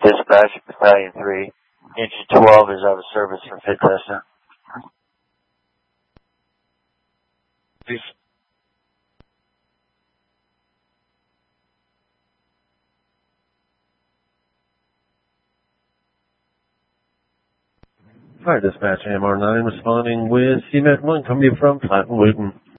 Dispatch, Battalion 3. Engine 12 is out of service for fit testing. Peace. Fire Dispatch, AMR 9 responding with CMAC 1 coming from Platten Wooten.